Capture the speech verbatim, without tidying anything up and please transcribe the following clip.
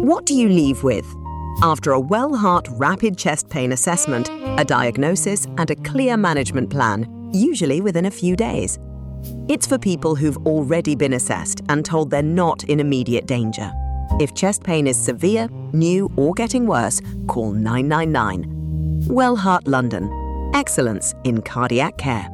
What do you leave with? After a Wellheart rapid chest pain assessment, a diagnosis and a clear management plan, usually within a few days. It's for people who've already been assessed and told they're not in immediate danger. If chest pain is severe, new or getting worse, call nine nine nine. Wellheart London. Excellence in cardiac care.